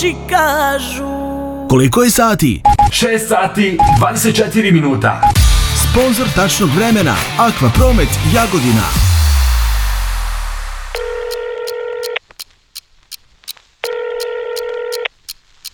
kažu. Koliko je sati? 6 sati, 24 minuta. Sponzor tačnog vremena Aquapromet Jagodina.